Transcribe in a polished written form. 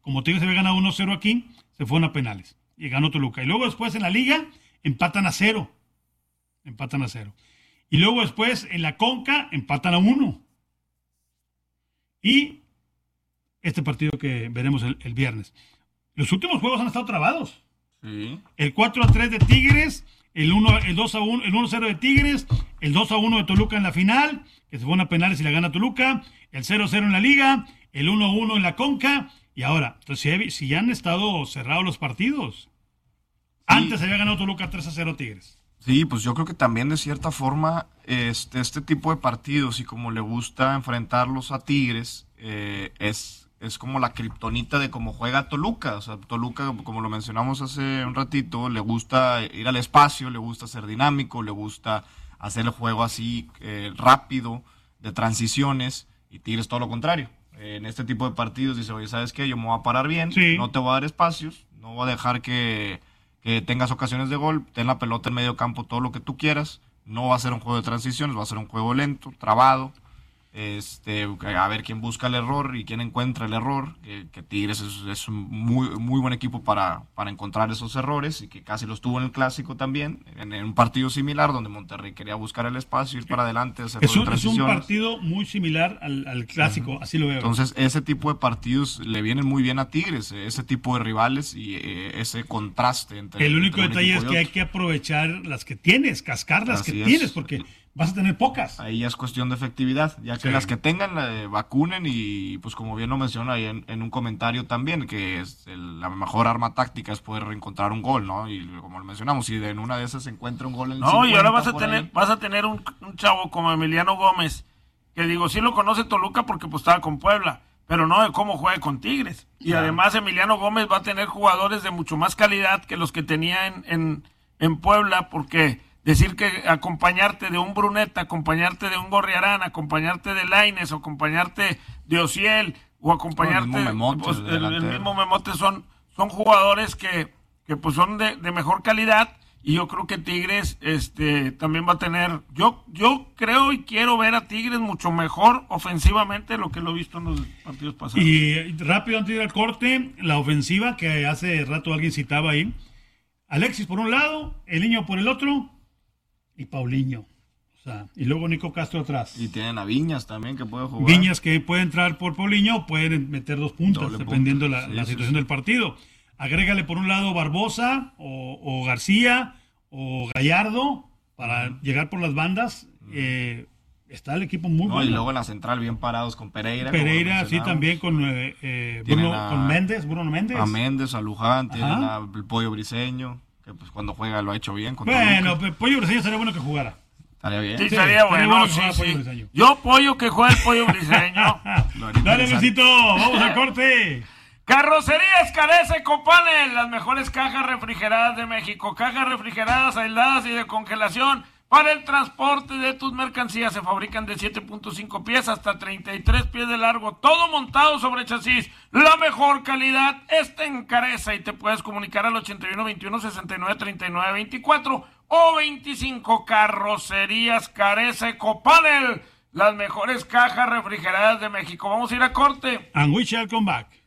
como Tigres había ganado 1-0 aquí, se fueron a penales y ganó Toluca. Y luego después en la liga empatan a 0. Y luego después en la Conca empatan a 1. Y este partido que veremos el viernes. Los últimos juegos han estado trabados. Sí. El 4-3 de Tigres, el 2-1, el 1-0 de Tigres, el 2-1 de Toluca en la final, que se fueron a penales y la gana Toluca, el 0-0 en la liga, el 1-1 en la Conca, y ahora, entonces si ya han estado cerrados los partidos. Sí. Antes había ganado Toluca 3-0 Tigres. Sí, pues yo creo que también de cierta forma este tipo de partidos y como le gusta enfrentarlos a Tigres, es como la kriptonita de cómo juega Toluca. O sea, Toluca, como lo mencionamos hace un ratito, le gusta ir al espacio, le gusta ser dinámico, le gusta hacer el juego así rápido, de transiciones, y Tigres todo lo contrario. En este tipo de partidos dice, oye, ¿sabes qué? Yo me voy a parar bien, sí. No te voy a dar espacios, no voy a dejar que tengas ocasiones de gol, ten la pelota en medio campo, todo lo que tú quieras. No va a ser un juego de transiciones, va a ser un juego lento, trabado. A ver quién busca el error y quién encuentra el error, que Tigres es un muy buen equipo para encontrar esos errores, y que casi los tuvo en el Clásico también, en un partido similar donde Monterrey quería buscar el espacio, ir para adelante, hacer es un partido muy similar al Clásico, así lo veo. Entonces ese tipo de partidos le vienen muy bien a Tigres, ese tipo de rivales y ese contraste entre el único detalle es que hay que aprovechar las que tienes, cascar las que tienes, porque vas a tener pocas. Ahí ya es cuestión de efectividad, ya que las que tengan vacunen, y pues como bien lo menciona ahí en un comentario también, que la mejor arma táctica es poder reencontrar un gol, ¿no? Y como lo mencionamos, si en una de esas se encuentra un gol en el 50, y ahora vas a tener un chavo como Emiliano Gómez, que digo, sí lo conoce Toluca porque pues estaba con Puebla, pero no de cómo juega con Tigres. Y además Emiliano Gómez va a tener jugadores de mucho más calidad que los que tenía en Puebla, porque decir que acompañarte de un Bruneta, acompañarte de un Gorriarán, acompañarte de Lainez, o acompañarte de Ociel, o acompañarte el mismo Memote, son jugadores que pues son de mejor calidad, y yo creo que Tigres también va a tener, yo creo y quiero ver a Tigres mucho mejor ofensivamente de lo que lo he visto en los partidos pasados. Y rápido antes de ir al corte, la ofensiva que hace rato alguien citaba ahí, Alexis por un lado, el Niño por el otro, y Paulinho, o sea, y luego Nico Castro atrás. Y tienen a Viñas también que puede jugar. Viñas que puede entrar por Paulinho, pueden meter 2 puntas, dependiendo la situación del partido. Agrégale por un lado Barbosa o García o Gallardo para llegar por las bandas. Está el equipo muy bueno. Y luego en la central bien parados con Pereira. Pereira, sí, también con Bruno Méndez. A Méndez, a Luján, tienen al Pollo Briseño, que pues cuando juega lo ha hecho bien. Bueno, Pollo Briseño sería bueno que jugara. Estaría bien. Sí, estaría bueno. Sí. Yo apoyo que juegue el Pollo Briseño. Dale, Luisito, vamos al corte. Carrocerías Careza y Copanel, las mejores cajas refrigeradas de México. Cajas refrigeradas, aisladas y de congelación para el transporte de tus mercancías. Se fabrican de 7.5 pies hasta 33 pies de largo, todo montado sobre chasis. La mejor calidad está en Careza, y te puedes comunicar al 81 21 69 39 24 o 25. Carrocerías Careza y Copanel, las mejores cajas refrigeradas de México. Vamos a ir a corte. And we shall come back.